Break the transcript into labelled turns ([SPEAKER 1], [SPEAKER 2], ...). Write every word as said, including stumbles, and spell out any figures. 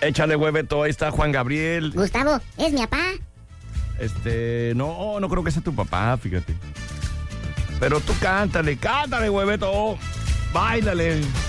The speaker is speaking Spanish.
[SPEAKER 1] Échale, hueveto, ahí está Juan Gabriel.
[SPEAKER 2] Gustavo, ¿es mi papá?
[SPEAKER 1] Este, no, no creo que sea tu papá, fíjate. Pero tú cántale, cántale, hueveto. Báilale.